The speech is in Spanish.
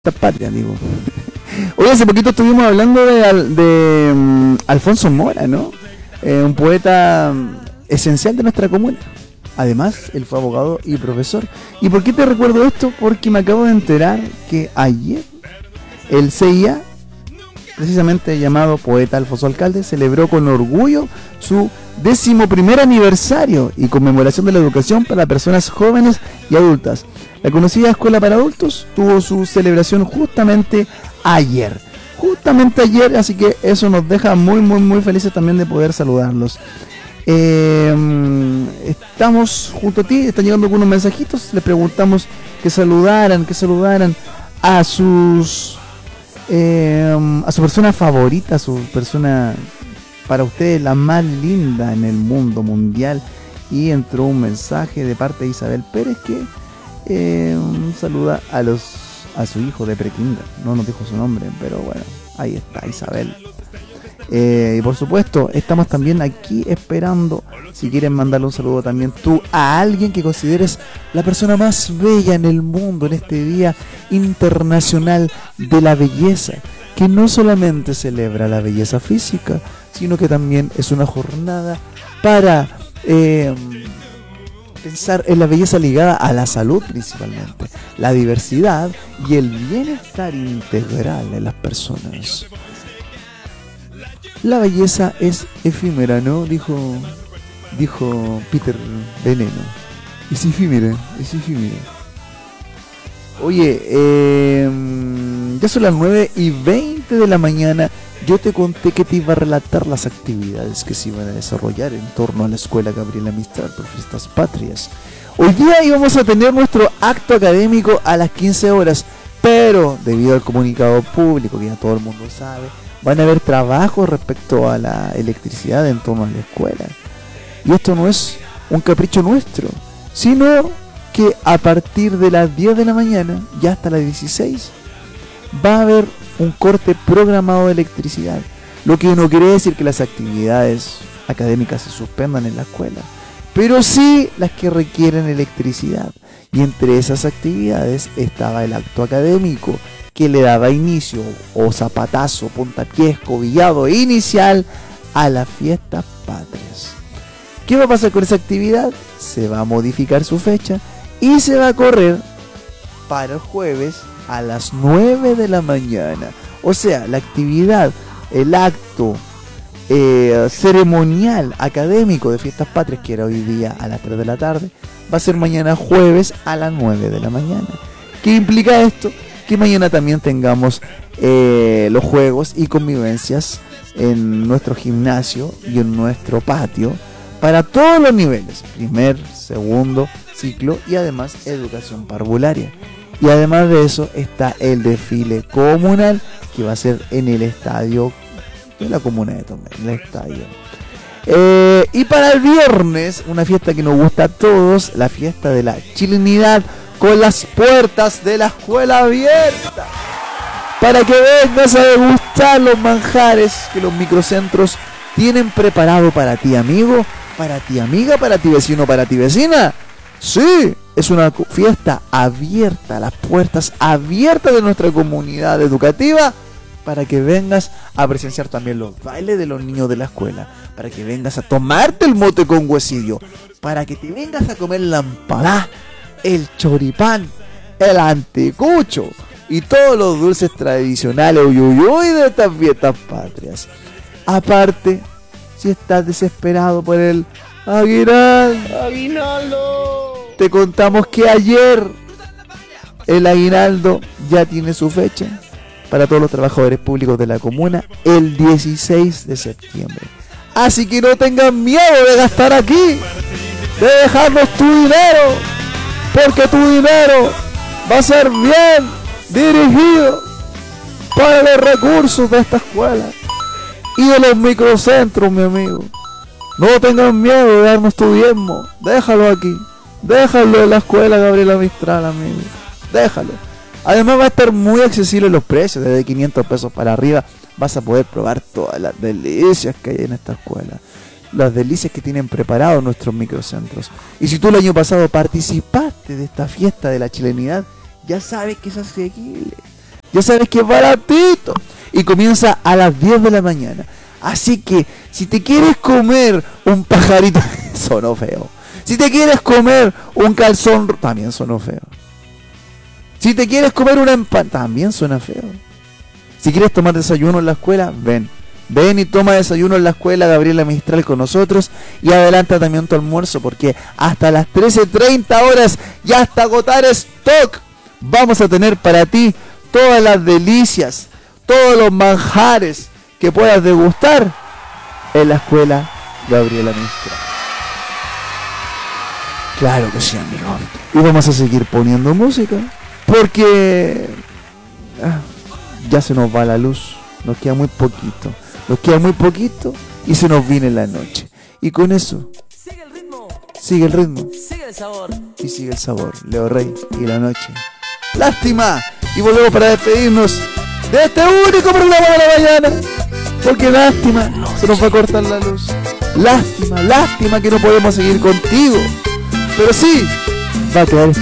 Patria, digo. Hoy hace poquito estuvimos hablando de Alfonso Mora, ¿no? Un poeta esencial de nuestra comuna. Además, él fue abogado y profesor. ¿Y por qué te recuerdo esto? Porque me acabo de enterar que ayer el CIA, precisamente llamado Poeta Alfonso Alcalde, celebró con orgullo su 11º aniversario y conmemoración de la educación para personas jóvenes y adultas. La conocida Escuela para Adultos tuvo su celebración justamente ayer, así que eso nos deja muy felices también de poder saludarlos. Estamos junto a ti, están llegando algunos mensajitos, les preguntamos que saludaran a su persona favorita, a su persona para ustedes la más linda en el mundo mundial, y entró un mensaje de parte de Isabel Pérez que saluda a su hijo de prekinder. No nos dijo su nombre, pero bueno, ahí está Isabel. Y por supuesto, estamos también aquí esperando, si quieren mandarle un saludo también tú a alguien que consideres la persona más bella en el mundo en este Día Internacional de la Belleza, que no solamente celebra la belleza física, sino que también es una jornada para pensar en la belleza ligada a la salud principalmente, la diversidad y el bienestar integral de las personas. La belleza es efímera, ¿no? Dijo Peter Veneno. Es efímera. Oye, ya son las 9:20 de la mañana. Yo te conté que te iba a relatar las actividades que se iban a desarrollar en torno a la Escuela Gabriela Mistral por Fiestas Patrias. Hoy día íbamos a tener nuestro acto académico a las 15 horas, pero debido al comunicado público que ya todo el mundo sabe, van a haber trabajos respecto a la electricidad en torno a la escuela. Y esto no es un capricho nuestro, sino que a partir de las 10 de la mañana, ya hasta las 16, va a haber un corte programado de electricidad, lo que no quiere decir que las actividades académicas se suspendan en la escuela, pero sí las que requieren electricidad. Y entre esas actividades estaba el acto académico, que le daba inicio, o zapatazo, puntapié, escobillado inicial a las fiestas patrias. ¿Qué va a pasar con esa actividad? Se va a modificar su fecha y se va a correr para el jueves a las 9 de la mañana. O sea, la actividad, el acto ceremonial académico de Fiestas Patrias, que era hoy día a las 3 de la tarde, va a ser mañana jueves a las 9 de la mañana. ¿Qué implica esto? Que mañana también tengamos los juegos y convivencias en nuestro gimnasio y en nuestro patio para todos los niveles, primer, segundo ciclo, y además educación parvularia. Y además de eso está el desfile comunal, que va a ser en el estadio de la comuna de Tomé, el estadio. Y para el viernes, una fiesta que nos gusta a todos, la fiesta de la chilenidad, con las puertas de la escuela abiertas, para que vengas a degustar los manjares que los microcentros tienen preparado para ti, amigo, para ti, amiga, para ti, vecino, para ti, vecina. Sí, es una fiesta abierta, las puertas abiertas de nuestra comunidad educativa, para que vengas a presenciar también los bailes de los niños de la escuela, para que vengas a tomarte el mote con huesillo, para que te vengas a comer la empanada, el choripán, el anticucho y todos los dulces tradicionales uyuyuy de estas fiestas patrias. Aparte, si estás desesperado por el aguinaldo, te contamos que ayer el aguinaldo ya tiene su fecha para todos los trabajadores públicos de la comuna, el 16 de septiembre. Así que no tengan miedo de gastar aquí, de dejarnos tu dinero, porque tu dinero va a ser bien dirigido para los recursos de esta escuela y de los microcentros, mi amigo. No tengan miedo de darnos tu diezmo, déjalo aquí, déjalo en la escuela Gabriela Mistral, amigo, déjalo. Además va a estar muy accesible los precios, desde 500 pesos para arriba vas a poder probar todas las delicias que hay en esta escuela, las delicias que tienen preparados nuestros microcentros. Y si tú el año pasado participaste de esta fiesta de la chilenidad, ya sabes que es asequible. Ya sabes que es baratito. Y comienza a las 10 de la mañana. Así que, si te quieres comer un pajarito, sonó feo. Si te quieres comer un calzón, también sonó feo. Si te quieres comer una empanada, también suena feo. Si quieres tomar desayuno en la escuela, ven. Ven y toma desayuno en la escuela Gabriela Mistral con nosotros. Y adelanta también tu almuerzo, porque hasta las 13:30 horas, ya hasta agotar stock, vamos a tener para ti todas las delicias, todos los manjares que puedas degustar en la escuela Gabriela Mistral. Claro que sí, amigo. Y vamos a seguir poniendo música, porque ya se nos va la luz. Nos queda muy poquito. Nos queda muy poquito y se nos viene la noche. Y con eso, sigue el ritmo. Sigue el ritmo. Sigue el sabor. Y sigue el sabor. Leo Rey y la noche. Lástima. Y volvemos para despedirnos de este único programa de la mañana. Porque lástima, se nos va a cortar la luz. Lástima, lástima que no podemos seguir contigo. Pero sí, va a quedar este